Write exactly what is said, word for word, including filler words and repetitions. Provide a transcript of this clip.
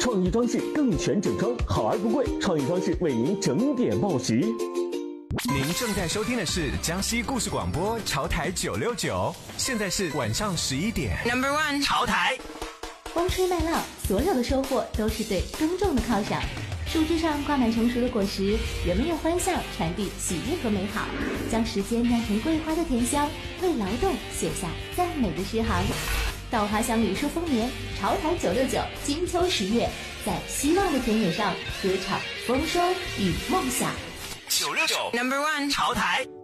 创意装饰更全整装，好而不贵。创意装饰为您整点报时。 您正在收听的是江西故事广播潮台九六九，现在是晚上十一点。 Number one， 潮台。 风吹麦浪，所有的收获都是对耕种的犒赏。树枝上挂满成熟的果实，人们用欢笑传递喜悦和美好，将时间酿成桂花的甜香，为劳动写下赞美的诗行。稻花香李树丰年，潮台九六九，金秋十月，在希望的田野上歌唱丰收与梦想。 九六九 Number one， 潮台。